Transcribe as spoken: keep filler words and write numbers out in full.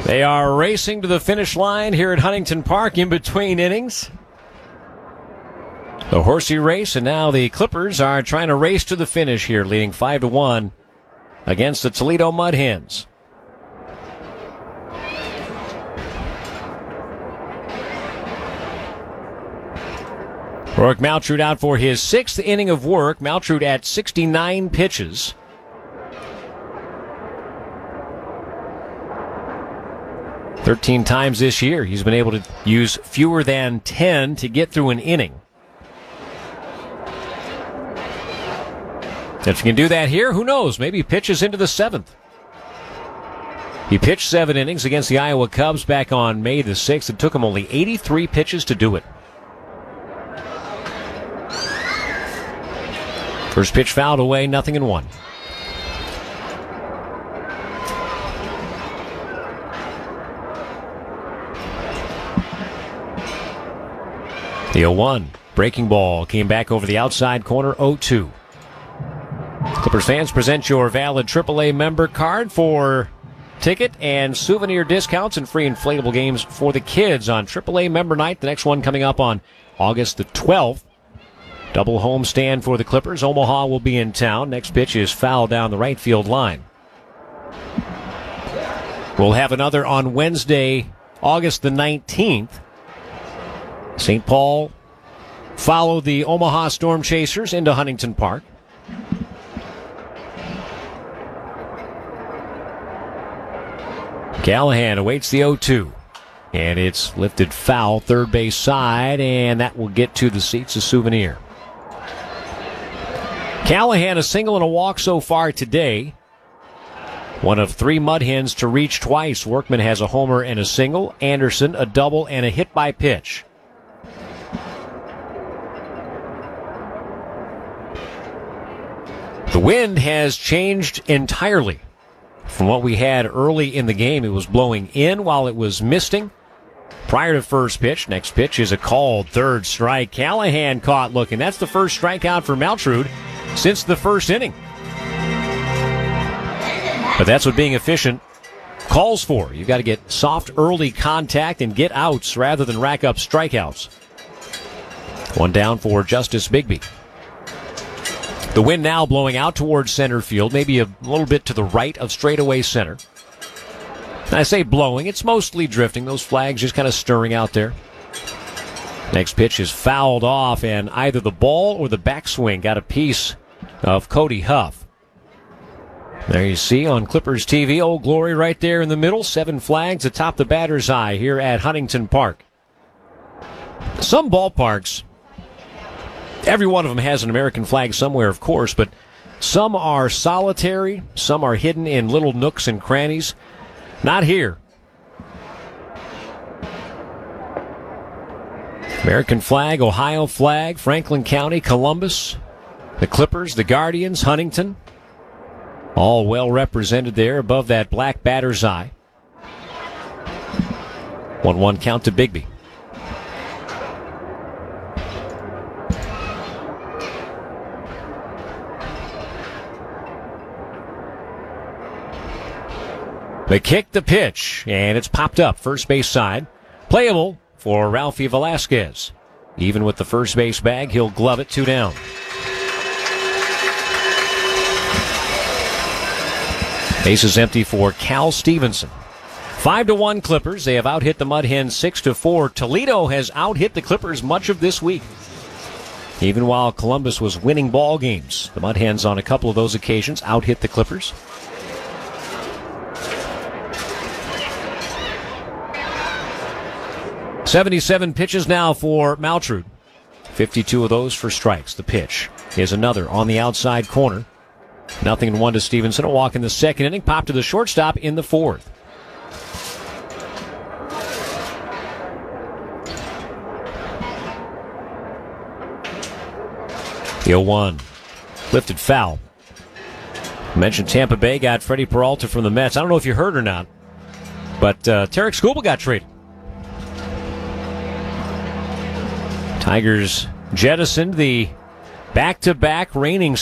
They are racing to the finish line here at Huntington Park in between innings. The horsey race, and now the Clippers are trying to race to the finish here, leading five to one against the Toledo Mud Hens. Rourke Maltrud out for his sixth inning of work. Maltrud at sixty-nine pitches. Thirteen times this year he's been able to use fewer than ten to get through an inning. If you can do that here, who knows? Maybe he pitches into the seventh. He pitched seven innings against the Iowa Cubs back on May the sixth. It took him only eighty-three pitches to do it. First pitch fouled away, nothing in one. The oh one. Breaking ball came back over the outside corner, oh two. Clippers fans, present your valid triple A member card for ticket and souvenir discounts and free inflatable games for the kids on triple A member night. The next one coming up on August the twelfth. Double home stand for the Clippers. Omaha will be in town. Next pitch is foul down the right field line. We'll have another on Wednesday, August the nineteenth. Saint Paul followed the Omaha Storm Chasers into Huntington Park. Callahan awaits the oh two. And it's lifted foul, third base side, and that will get to the seats a souvenir. Callahan a single and a walk so far today. One of three Mud Hens to reach twice. Workman has a homer and a single. Anderson a double and a hit by pitch. The wind has changed entirely from what we had early in the game. It was blowing in while it was misting prior to first pitch. Next pitch is a called third strike. Callahan caught looking. That's the first strikeout for Maltrud since the first inning. But that's what being efficient calls for. You've got to get soft early contact and get outs rather than rack up strikeouts. One down for Justice Bigby. The wind now blowing out towards center field, maybe a little bit to the right of straightaway center. I say blowing, it's mostly drifting. Those flags just kind of stirring out there. Next pitch is fouled off, and either the ball or the backswing got a piece of Cody Huff. There you see on Clippers T V, Old Glory right there in the middle. Seven flags atop the batter's eye here at Huntington Park. Some ballparks, every one of them has an American flag somewhere, of course, but some are solitary, some are hidden in little nooks and crannies. Not here. American flag, Ohio flag, Franklin County, Columbus, the Clippers, the Guardians, Huntington. All well represented there above that black batter's eye. one one count to Bigby. They kick the pitch, and it's popped up first base side. Playable for Ralphie Velasquez. Even with the first base bag, he'll glove it two down. Base is empty for Cal Stevenson. Five to one Clippers. They have out-hit the Mud Hens six to four. Toledo has out-hit the Clippers much of this week. Even while Columbus was winning ball games, the Mud Hens on a couple of those occasions out-hit the Clippers. seventy-seven pitches now for Maltrud. fifty-two of those for strikes. The pitch is another on the outside corner. Nothing in one to Stevenson. A walk in the second inning. Pop to the shortstop in the fourth. The oh one. Lifted foul. I mentioned Tampa Bay got Freddie Peralta from the Mets. I don't know if you heard or not, but uh, Tarek Skubal got traded. Tigers jettisoned the back-to-back reigning